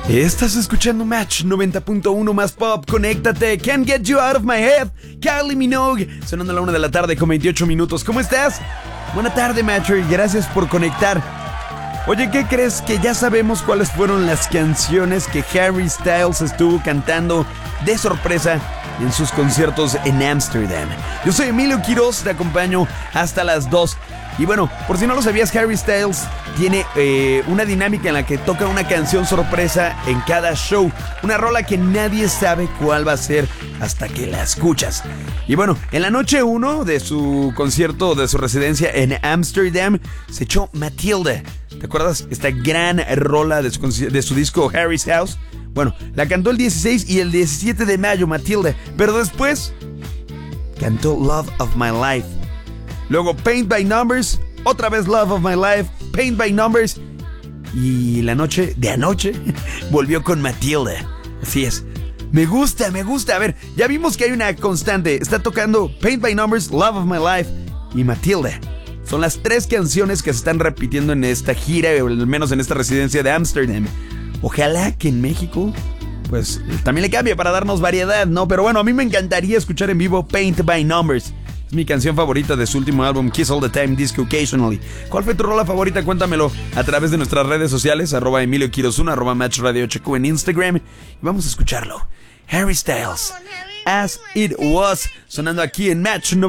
Estás escuchando Match 90.1 más pop. Conéctate. Can't Get You Out of My Head. Kylie Minogue. Sonando a la 1 de la tarde con 28 minutos. ¿Cómo estás? Buena tarde, Matcher. Gracias por conectar. Oye, ¿qué crees? Que ya sabemos cuáles fueron las canciones que Harry Styles estuvo cantando de sorpresa en sus conciertos en Ámsterdam. Yo soy Emilio Quiroz, te acompaño hasta las 2. Y bueno, por si no lo sabías, Harry Styles tiene una dinámica en la que toca una canción sorpresa en cada show. Una rola que nadie sabe cuál va a ser hasta que la escuchas. Y bueno, en la noche 1 de su concierto, de su residencia en Ámsterdam, se echó Matilda. ¿Te acuerdas? Esta gran rola de su disco Harry's House. Bueno, la cantó el 16 y el 17 de mayo, Matilda. Pero después cantó Love of My Life. Luego Paint by Numbers, otra vez Love of My Life, Paint by Numbers. Y la noche de anoche volvió con Matilda. Así es. Me gusta. A ver, ya vimos que hay una constante. Está tocando Paint by Numbers, Love of My Life y Matilda. Son las 3 canciones que se están repitiendo en esta gira, o al menos en esta residencia de Ámsterdam. Ojalá que en México, pues, también le cambie para darnos variedad, ¿no? Pero bueno, a mí me encantaría escuchar en vivo Paint by Numbers. Es mi canción favorita de su último álbum, Kiss All the Time, Disco Occasionally. ¿Cuál fue tu rola favorita? Cuéntamelo a través de nuestras redes sociales, @EmilioQuiroz1, @MatchRadio8Q en Instagram. Y vamos a escucharlo. Harry Styles, As It Was, sonando aquí en Match 90.